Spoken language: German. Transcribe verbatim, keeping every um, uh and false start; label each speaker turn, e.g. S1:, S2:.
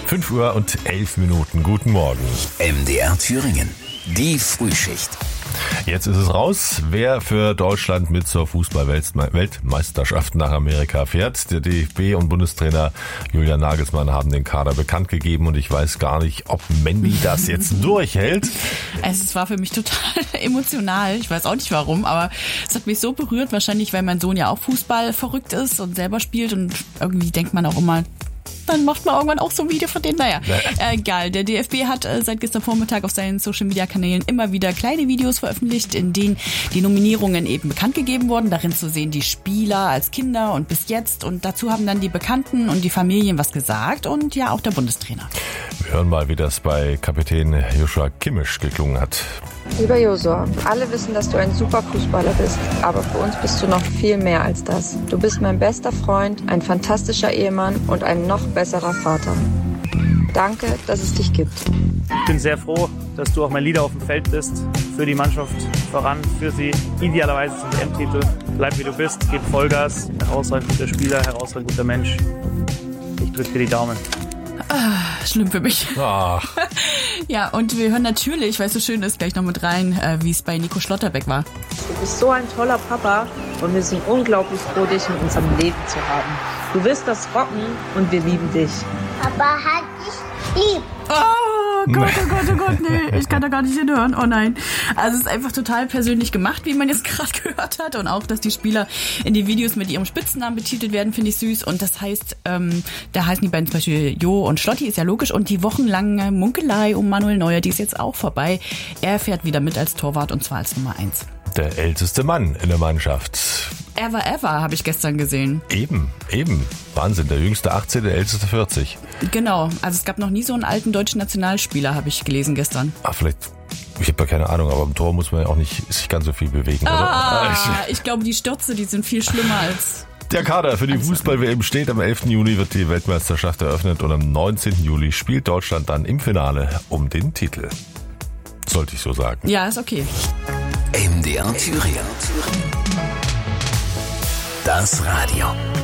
S1: fünf Uhr und elf Minuten. Guten Morgen.
S2: M D R Thüringen. Die Frühschicht.
S1: Jetzt ist es raus, wer für Deutschland mit zur Fußball-Weltmeisterschaft nach Amerika fährt. Der D F B und Bundestrainer Julian Nagelsmann haben den Kader bekannt gegeben und ich weiß gar nicht, ob Mandy das jetzt durchhält.
S3: Es war für mich total emotional. Ich weiß auch nicht warum, aber es hat mich so berührt. Wahrscheinlich, weil mein Sohn ja auch Fußball verrückt ist und selber spielt und irgendwie denkt man auch immer, dann macht man irgendwann auch so ein Video von denen. Naja, äh, egal. Der D F B hat äh, seit gestern Vormittag auf seinen Social-Media-Kanälen immer wieder kleine Videos veröffentlicht, in denen die Nominierungen eben bekannt gegeben wurden. Darin zu sehen die Spieler als Kinder und bis jetzt. Und dazu haben dann die Bekannten und die Familien was gesagt und ja auch der Bundestrainer.
S1: Wir hören mal, wie das bei Kapitän Joshua Kimmich geklungen hat.
S4: Lieber Josua, alle wissen, dass du ein super Fußballer bist, aber für uns bist du noch viel mehr als das. Du bist mein bester Freund, ein fantastischer Ehemann und ein noch besserer Vater. Danke, dass es dich gibt.
S5: Ich bin sehr froh, dass du auch mein Leader auf dem Feld bist, für die Mannschaft voran, für sie idealerweise zum W M-Titel. Bleib wie du bist, gib Vollgas, herausragend guter Spieler, herausragend guter Mensch. Ich drücke dir die Daumen.
S3: Ah, schlimm für mich.
S1: Ach.
S3: Ja, und wir hören natürlich, weil es so schön ist, gleich noch mit rein, äh, wie es bei Nico Schlotterbeck war.
S6: Du bist so ein toller Papa und wir sind unglaublich froh, dich in unserem Leben zu haben. Du wirst das rocken und wir lieben dich.
S7: Papa hat dich lieb.
S3: Oh Gott, oh Gott, oh Gott, nee, ich kann da gar nicht hinhören, oh nein. Also es ist einfach total persönlich gemacht, wie man jetzt gerade gehört hat. Und auch, dass die Spieler in den Videos mit ihrem Spitznamen betitelt werden, finde ich süß. Und das heißt, ähm, da heißen die beiden zum Beispiel Jo und Schlotti, ist ja logisch. Und die wochenlange Munkelei um Manuel Neuer, die ist jetzt auch vorbei. Er fährt wieder mit als Torwart und zwar als Nummer eins.
S1: Der älteste Mann in der Mannschaft.
S3: Ever, ever, habe ich gestern gesehen.
S1: Eben, eben. Wahnsinn, der jüngste achtzehn, der älteste vierzig.
S3: Genau, also es gab noch nie so einen alten deutschen Nationalspieler, habe ich gelesen gestern.
S1: Ah, vielleicht, ich habe ja keine Ahnung, aber im Tor muss man ja auch nicht sich ganz so viel bewegen,
S3: ah,
S1: oder?
S3: Ich glaube, die Stürze, die sind viel schlimmer als...
S1: Der Kader für die Fußball-W M steht. Am elften Juni wird die Weltmeisterschaft eröffnet und am neunzehnten Juli spielt Deutschland dann im Finale um den Titel. Sollte ich so sagen.
S3: Ja, ist okay.
S2: M D R Thüringen. Das Radio.